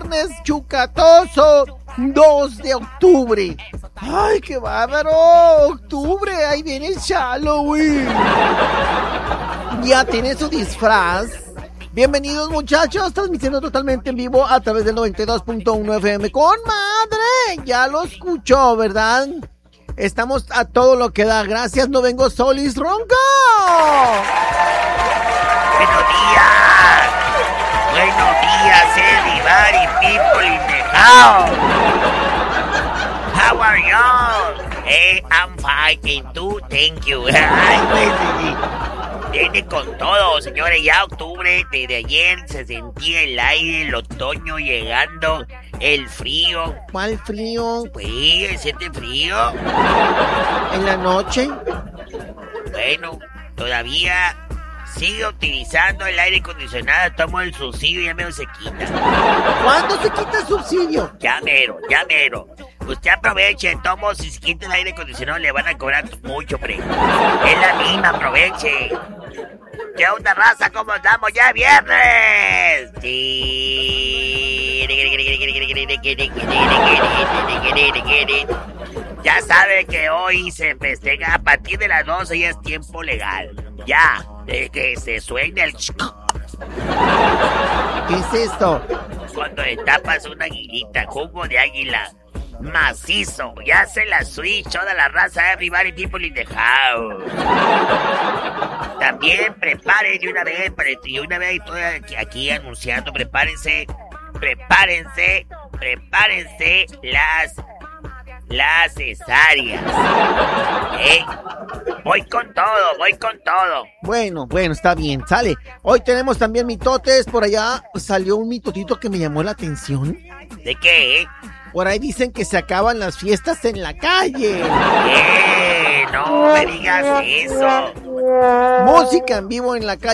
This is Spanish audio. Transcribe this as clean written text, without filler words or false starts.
viernes chucatoso 2 de octubre. ¡Ay, qué bárbaro! Octubre, ahí viene el Halloween. ¿Ya tiene su disfraz? Bienvenidos, muchachos, transmitiendo totalmente en vivo a través del 92.1 FM. ¡Con madre! Ya lo escuchó, ¿verdad? Estamos a todo lo que da. Gracias, no vengo solis ronco. Buenos días, everybody, people in the house. How are you? Hey, I'm fine, and tú, thank you. Ay, pues, viene con todo, señores, ya octubre, desde ayer se sentía el aire, el otoño llegando, el frío. ¿Cuál frío? Pues, ¿siente frío? ¿En la noche? Bueno, todavía sigue utilizando el aire acondicionado, tomo el subsidio y ya mero se quita. ¿Cuándo se quita el subsidio? Ya mero. Usted aproveche, tomo, si se quita el aire acondicionado le van a cobrar mucho, pre. Es la misma, aproveche. ¿Qué onda, raza? ¿Cómo estamos? ¡Ya viernes! Sí. Ya sabe que hoy se festeja a partir de las 12 y es tiempo legal. Ya, de que se suene el... ¿Qué es esto? Cuando le tapas una aguilita, jugo de águila macizo, ya se la switch, toda la raza, everybody, people in the house. También preparen de una vez, estoy aquí anunciando, prepárense las cesáreas. Voy con todo. Bueno, está bien, sale. Hoy tenemos también mitotes. Por allá salió un mitotito que me llamó la atención. ¿De qué? Por ahí dicen que se acaban las fiestas en la calle. No me digas eso. Música en vivo en la calle.